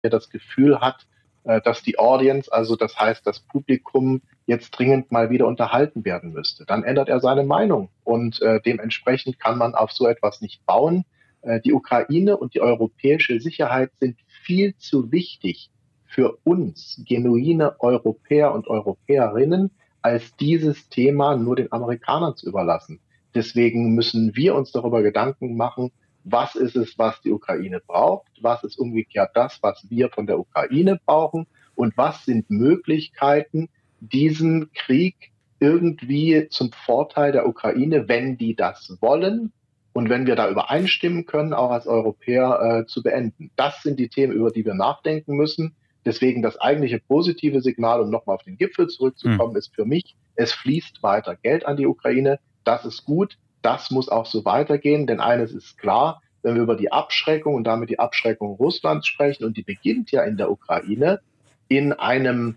das Gefühl hat, dass die Audience, also das heißt das Publikum, jetzt dringend mal wieder unterhalten werden müsste. Dann ändert er seine Meinung und dementsprechend kann man auf so etwas nicht bauen. Die Ukraine und die europäische Sicherheit sind viel zu wichtig für uns, genuine Europäer und Europäerinnen, als dieses Thema nur den Amerikanern zu überlassen. Deswegen müssen wir uns darüber Gedanken machen, was ist es, was die Ukraine braucht, was ist umgekehrt das, was wir von der Ukraine brauchen und was sind Möglichkeiten, diesen Krieg irgendwie zum Vorteil der Ukraine, wenn die das wollen und wenn wir da übereinstimmen können, auch als Europäer zu beenden. Das sind die Themen, über die wir nachdenken müssen. Deswegen das eigentliche positive Signal, um nochmal auf den Gipfel zurückzukommen, ist für mich, es fließt weiter Geld an die Ukraine. Das ist gut. Das muss auch so weitergehen, denn eines ist klar, wenn wir über die Abschreckung und damit die Abschreckung Russlands sprechen, und die beginnt ja in der Ukraine, in einem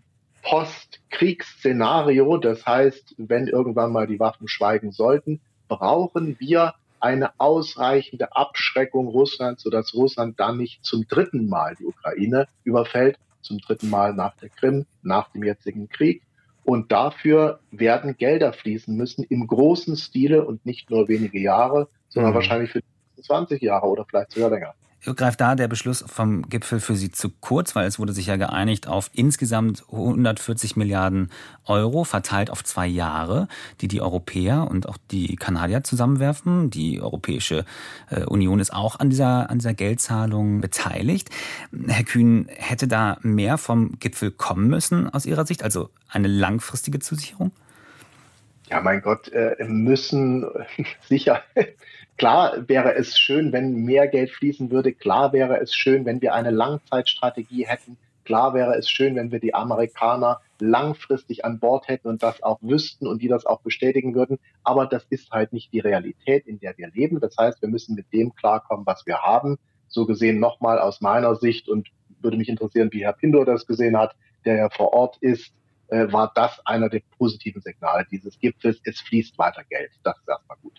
Postkriegsszenario, das heißt, wenn irgendwann mal die Waffen schweigen sollten, brauchen wir eine ausreichende Abschreckung Russlands, sodass Russland dann nicht zum dritten Mal die Ukraine überfällt, zum dritten Mal nach der Krim, nach dem jetzigen Krieg. Und dafür werden Gelder fließen müssen im großen Stile und nicht nur wenige Jahre, sondern wahrscheinlich für 20 Jahre oder vielleicht sogar länger. Greift da der Beschluss vom Gipfel für Sie zu kurz, weil es wurde sich ja geeinigt auf insgesamt 140 Milliarden Euro verteilt auf 2 Jahre, die die Europäer und auch die Kanadier zusammenwerfen. Die Europäische Union ist auch an dieser Geldzahlung beteiligt. Herr Kühn, hätte da mehr vom Gipfel kommen müssen aus Ihrer Sicht, also eine langfristige Zusicherung? Ja, mein Gott, müssen sicher. Klar wäre es schön, wenn mehr Geld fließen würde. Klar wäre es schön, wenn wir eine Langzeitstrategie hätten. Klar wäre es schön, wenn wir die Amerikaner langfristig an Bord hätten und das auch wüssten und die das auch bestätigen würden. Aber das ist halt nicht die Realität, in der wir leben. Das heißt, wir müssen mit dem klarkommen, was wir haben. So gesehen nochmal aus meiner Sicht, und würde mich interessieren, wie Herr Pindor das gesehen hat, der ja vor Ort ist, war das einer der positiven Signale dieses Gipfels. Es fließt weiter Geld. Das ist erstmal gut.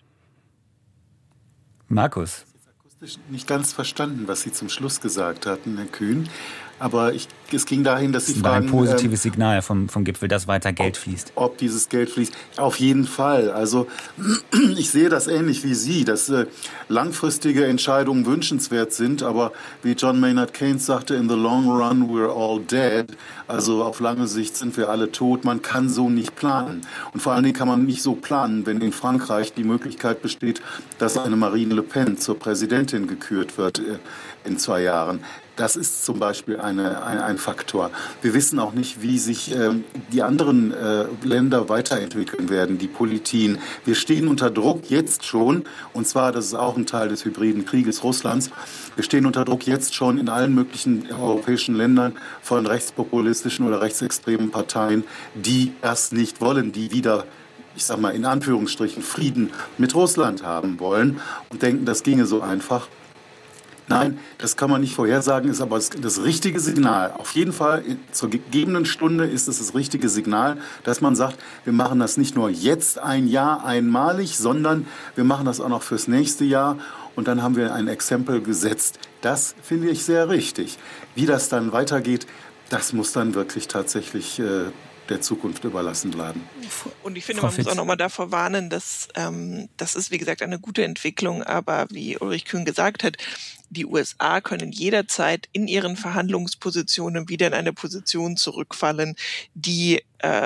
Markus. Ich habe akustisch nicht ganz verstanden, was Sie zum Schluss gesagt hatten, Herr Kühn. Aber es ging dahin, dass Sie fragen... ein positives Signal vom Gipfel, dass weiter Geld fließt. Ob dieses Geld fließt. Auf jeden Fall. Also ich sehe das ähnlich wie Sie, dass langfristige Entscheidungen wünschenswert sind. Aber wie John Maynard Keynes sagte, in the long run we're all dead. Also auf lange Sicht sind wir alle tot. Man kann so nicht planen. Und vor allen Dingen kann man nicht so planen, wenn in Frankreich die Möglichkeit besteht, dass eine Marine Le Pen zur Präsidentin gekürt wird in 2 Jahren. Das ist zum Beispiel ein Faktor. Wir wissen auch nicht, wie sich die anderen Länder weiterentwickeln werden, die Politien. Wir stehen unter Druck jetzt schon, und zwar, das ist auch ein Teil des hybriden Krieges Russlands, wir stehen unter Druck jetzt schon in allen möglichen europäischen Ländern von rechtspopulistischen oder rechtsextremen Parteien, die das nicht wollen, die wieder, ich sag mal in Anführungsstrichen, Frieden mit Russland haben wollen und denken, das ginge so einfach. Nein, das kann man nicht vorhersagen, ist aber das richtige Signal. Auf jeden Fall zur gegebenen Stunde ist es das richtige Signal, dass man sagt, wir machen das nicht nur jetzt ein Jahr einmalig, sondern wir machen das auch noch fürs nächste Jahr. Und dann haben wir ein Exempel gesetzt. Das finde ich sehr richtig. Wie das dann weitergeht, das muss dann wirklich tatsächlich der Zukunft überlassen bleiben. Und ich finde, man muss auch nochmal davor warnen, dass das ist, wie gesagt, eine gute Entwicklung, aber wie Ulrich Kühn gesagt hat, die USA können jederzeit in ihren Verhandlungspositionen wieder in eine Position zurückfallen, die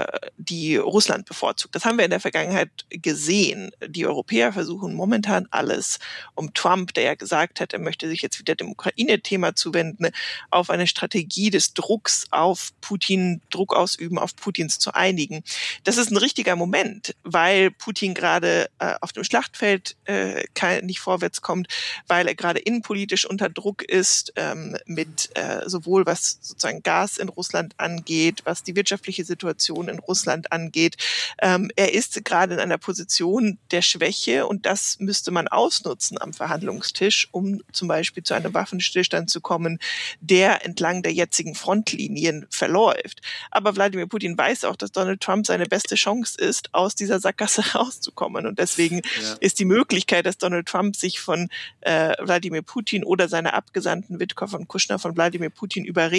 Russland bevorzugt. Das haben wir in der Vergangenheit gesehen. Die Europäer versuchen momentan alles, um Trump, der ja gesagt hat, er möchte sich jetzt wieder dem Ukraine-Thema zuwenden, auf eine Strategie des Drucks auf Putin, Druck ausüben, auf Putins zu einigen. Das ist ein richtiger Moment, weil Putin gerade auf dem Schlachtfeld nicht vorwärts kommt, weil er gerade innenpolitisch unter Druck ist, mit sowohl was sozusagen Gas in Russland angeht, was die wirtschaftliche Situation in Russland angeht. Er ist gerade in einer Position der Schwäche, und das müsste man ausnutzen am Verhandlungstisch, um zum Beispiel zu einem Waffenstillstand zu kommen, der entlang der jetzigen Frontlinien verläuft. Aber Wladimir Putin weiß auch, dass Donald Trump seine beste Chance ist, aus dieser Sackgasse rauszukommen. Und deswegen ist die Möglichkeit, dass Donald Trump sich von Wladimir Putin Putin oder seine Abgesandten Witkow und Kushner von Wladimir Putin überreden,